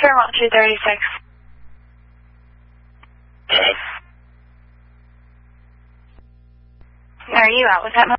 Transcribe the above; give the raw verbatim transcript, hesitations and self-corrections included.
Fairmont two thirty-six. Are you out with that